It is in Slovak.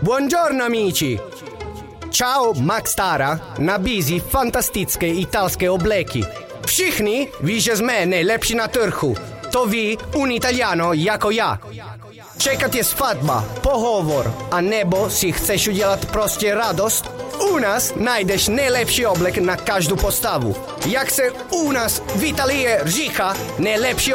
Buongiorno amici! Ciao, Max Tara nabízí fantastické italské obleky. Všichni ví, že jsme nejlepší na trhu. To ví un Italiano jako já. Čekat je svatba, pohovor, a nebo si chceš udělat prostě radost? U nás najdeš nejlepší oblek na každou postavu. Jak se u nás v Italii říká, nejlepší